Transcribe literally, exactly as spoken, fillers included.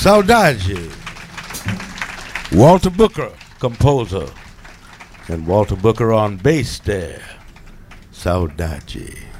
Saudade. Walter Booker, composer. And Walter Booker on bass there. Saudade.